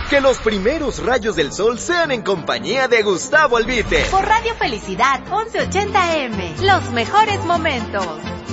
Que los primeros rayos del sol sean en compañía de Gustavo Albite. Por Radio Felicidad 1180 AM. Los mejores momentos.